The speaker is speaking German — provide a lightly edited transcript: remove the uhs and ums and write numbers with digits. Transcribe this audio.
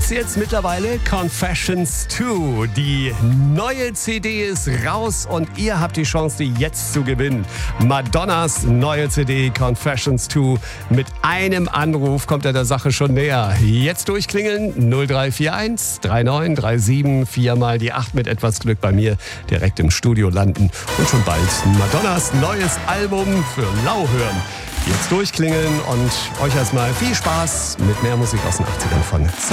gibt's jetzt mittlerweile Confessions 2. Die neue CD ist raus und ihr habt die Chance, die jetzt zu gewinnen. Madonnas neue CD Confessions 2. Mit einem Anruf kommt er der Sache schon näher. Jetzt durchklingeln 0341 3937 4 mal die 8 mit etwas Glück bei mir direkt im Studio landen und schon bald Madonnas neues Album für Lau hören. Jetzt durchklingeln und euch erstmal viel Spaß mit mehr Musik aus den 80ern von